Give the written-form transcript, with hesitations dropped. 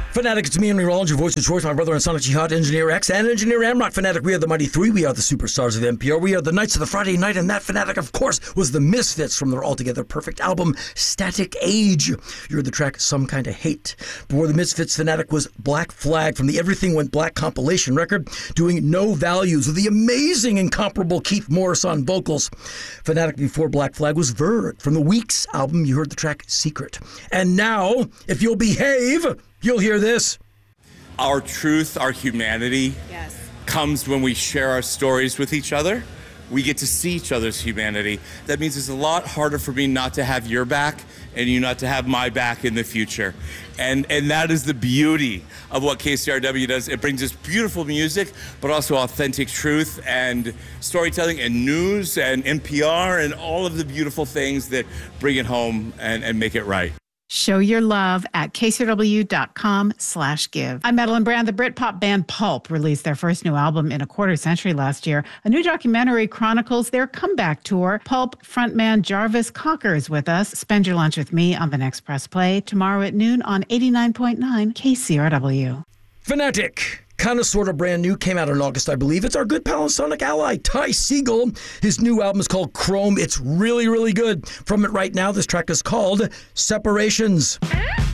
Fanatic, it's me, Henry Rollins, your voice of choice, my brother and Sonic Jihad, Engineer X, and Engineer Amrock. Fanatic, we are the Mighty Three. We are the superstars of NPR. We are the Knights of the Friday Night, and that Fanatic, of course, was the Misfits from their altogether perfect album, Static Age. You heard the track Some Kind of Hate. Before the Misfits, Fanatic was Black Flag from the Everything Went Black compilation record, doing No Values with the amazing, incomparable Keith Morris on vocals. Fanatic before Black Flag was Verg from the Weeks album. You heard the track Secret. And now, if you'll behave, you'll hear this. Our truth, our humanity comes when we share our stories with each other. We get to see each other's humanity. That means it's a lot harder for me not to have your back and you not to have my back in the future. And that is the beauty of what KCRW does. It brings us beautiful music, but also authentic truth and storytelling and news and NPR and all of the beautiful things that bring it home and make it right. Show your love at kcrw.com/give. I'm Madeline Brand. The Britpop band Pulp released their first new album in a quarter century last year. A new documentary chronicles their comeback tour. Pulp frontman Jarvis Cocker is with us. Spend your lunch with me on the next Press Play tomorrow at noon on 89.9 KCRW. Fanatic. Kind of sort of brand new, came out in August, I believe. It's our good pal and Sonic ally, Ty Segall. His new album is called Chrome. It's really, really good. From it right now, this track is called Separations.